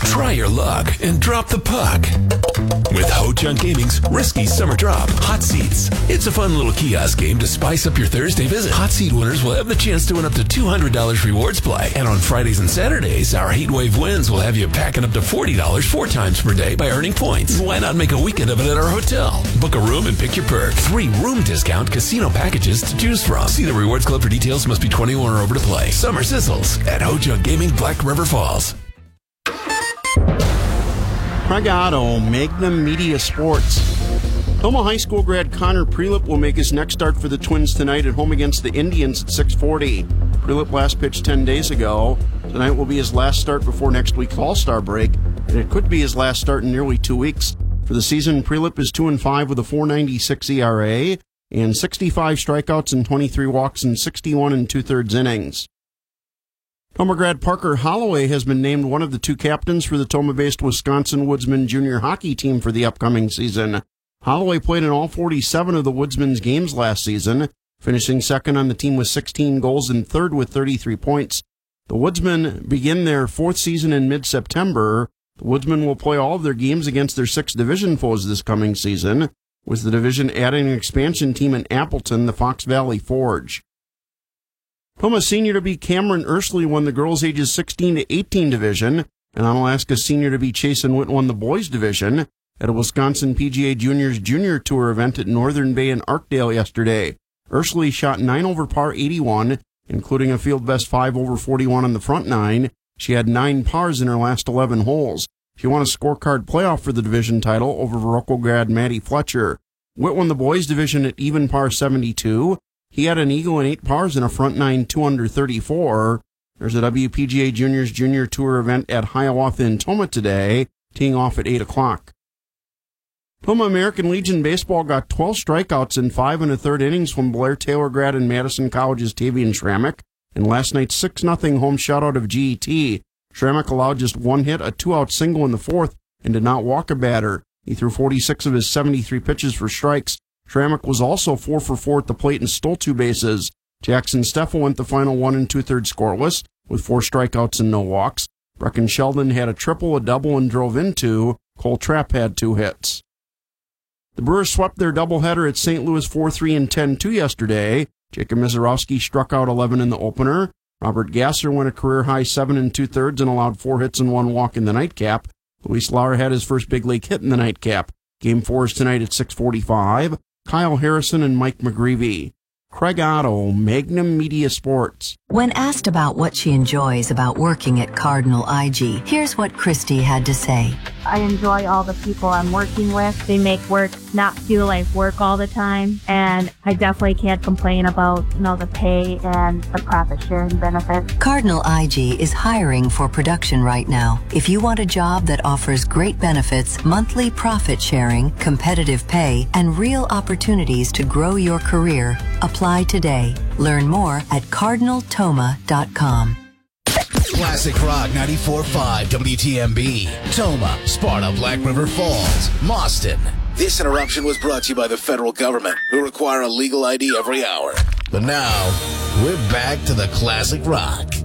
Try your luck and drop the puck with Ho-Chunk Gaming's Risky Summer Drop Hot Seats. It's a fun little kiosk game to spice up your Thursday visit. Hot Seat winners will have the chance to win up to $200 rewards play. And on Fridays and Saturdays, our Heatwave wins will have you packing up to $40 4 times per day by earning points. Why not make a weekend of it at our hotel? Book a room and pick your perk. 3 room discount casino packages to choose from. See the Rewards Club for details. Must be 21 or over to play. Summer sizzles at Ho-Chunk Gaming, Black River Falls. Craig Otto, Magnum Media Sports. Toma High School grad Connor Prelip will make his next start for the Twins tonight at home against the Indians at 6:40. Prelip last pitched 10 days ago. Tonight will be his last start before next week's All-Star break, and it could be his last start in nearly 2 weeks. For the season, Prelip is 2-5 with a .496 ERA and 65 strikeouts and 23 walks in 61 2/3 innings. Toma grad Parker Holloway has been named one of the 2 captains for the Toma-based Wisconsin Woodsman junior hockey team for the upcoming season. Holloway played in all 47 of the Woodsman's games last season, finishing second on the team with 16 goals and third with 33 points. The Woodsmen begin their 4th season in mid-September. The Woodsmen will play all of their games against their 6 division foes this coming season, with the division adding an expansion team in Appleton, the Fox Valley Forge. Toma senior-to-be Cameron Ursley won the girls ages 16 to 18 division, and Onalaska senior-to-be Chasen Witt won the boys division at a Wisconsin PGA Juniors Junior Tour event at Northern Bay in Arkdale yesterday. Ursley shot 9 over par 81, including a field best 5 over 41 on the front 9. She had 9 pars in her last 11 holes. She won a scorecard playoff for the division title over Verrocco grad Maddie Fletcher. Witt won the boys division at even par 72. He had an eagle and 8 pars in a front 9 2 under 34. There's a WPGA Juniors Junior Tour event at Hiawatha in Toma today, teeing off at 8 o'clock. Toma American Legion Baseball got 12 strikeouts in 5 1/3 innings from Blair Taylor grad and Madison College's Tavian Schrammick in last night's 6-0 home shutout of GET. Schrammick allowed just 1 hit, a 2-out single in the 4th, and did not walk a batter. He threw 46 of his 73 pitches for strikes. Schrammick was also 4 for 4 at the plate and stole 2 bases. Jackson Steffel went the final 1 2/3 scoreless with 4 strikeouts and no walks. Brecken Sheldon had a triple, a double, and drove in 2. Cole Trapp had 2 hits. The Brewers swept their doubleheader at St. Louis 4-3 and 10-2 yesterday. Jacob Mizorowski struck out 11 in the opener. Robert Gasser went a career-high 7 2/3 and allowed 4 hits and 1 walk in the nightcap. Luis Lauer had his first big league hit in the nightcap. Game 4 is tonight at 6:45. Kyle Harrison and Mike McGreevy. Craig Otto, Magnum Media Sports. When asked about what she enjoys about working at Cardinal IG, here's what Christy had to say. I enjoy all the people I'm working with. They make work not feel like work all the time, and I definitely can't complain about, the pay and the profit sharing benefits. Cardinal IG is hiring for production right now. If you want a job that offers great benefits, monthly profit sharing, competitive pay, and real opportunities to grow your career, apply today. Learn more at cardinaltoma.com. Classic Rock 94.5 WTMB. Toma, Sparta, Black River Falls, Mauston. This interruption was brought to you by the federal government, who require a legal ID every hour. But now, we're back to the Classic Rock.